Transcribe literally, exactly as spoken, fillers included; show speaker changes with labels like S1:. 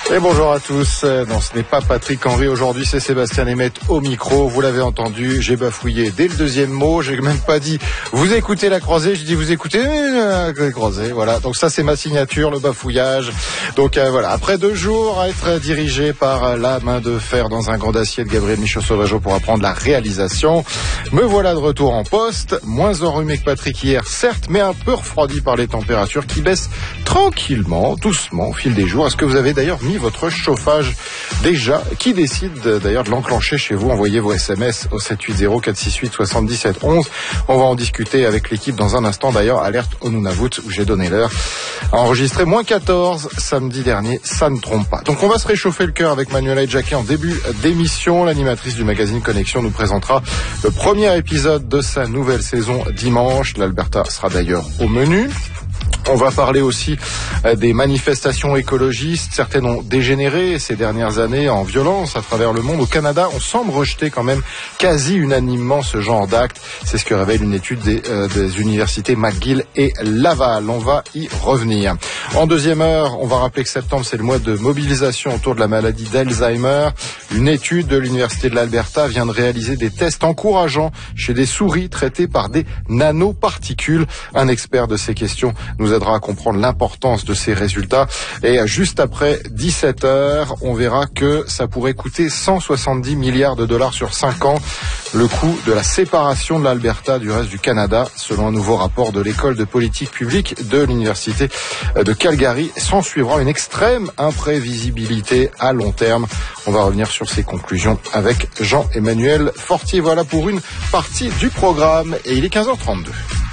S1: Et bonjour à tous. Non, ce n'est pas Patrick Henry aujourd'hui, c'est Sébastien Lemaitre au micro. Vous l'avez entendu, j'ai bafouillé dès le deuxième mot. J'ai même pas dit vous écoutez la croisée, je dis vous écoutez la croisée. Voilà. Donc ça c'est ma signature, le bafouillage. Donc euh, voilà. Après deux jours à être dirigé par la main de fer dans un grand acier de Gabriel Michaud-Sauvageau pour apprendre la réalisation, me voilà de retour en poste. Moins enrhumé que Patrick hier, certes, mais un peu refroidi par les températures qui baissent tranquillement, doucement au fil des jours. Est-ce que vous avez d'ailleurs mis votre chauffage déjà? Qui décide d'ailleurs de l'enclencher chez vous? Envoyez vos S M S au sept huit zéro quatre six huit sept sept un un. On va en discuter avec l'équipe dans un instant. D'ailleurs, alerte au Nunavut où j'ai donné l'heure. Enregistré moins quatorze samedi dernier, ça ne trompe pas. Donc on va se réchauffer le cœur avec Manuela Jacquet en début d'émission. L'animatrice du magazine Connexion nous présentera le premier épisode de sa nouvelle saison dimanche. L'Alberta sera d'ailleurs au menu. On va parler aussi des manifestations écologistes. Certaines ont dégénéré ces dernières années en violence à travers le monde. Au Canada, on semble rejeter quand même quasi unanimement ce genre d'actes. C'est ce que révèle une étude des, euh, des universités McGill et Laval. On va y revenir. En deuxième heure, on va rappeler que septembre, c'est le mois de mobilisation autour de la maladie d'Alzheimer. Une étude de l'Université de l'Alberta vient de réaliser des tests encourageants chez des souris traitées par des nanoparticules. Un expert de ces questions nous aidera à comprendre l'importance de ces résultats. Et juste après dix-sept heures, on verra que ça pourrait coûter cent soixante-dix milliards de dollars sur cinq ans, le coût de la séparation de l'Alberta du reste du Canada, selon un nouveau rapport de l'école de politique publique de l'Université de Calgary. S'en suivra une extrême imprévisibilité à long terme. On va revenir sur ces conclusions avec Jean-Emmanuel Fortier. Voilà pour une partie du programme. Et il est quinze heures trente-deux.